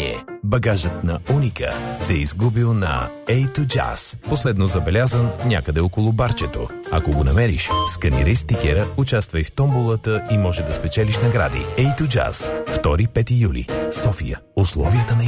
съобщение. Багажът на Уника се е изгубил на A2Jazz, последно забелязан някъде около барчето. Ако го намериш, сканирай стикера, участвай в томболата и може да спечелиш награди. A2Jazz, 2-5 юли, София. Условията на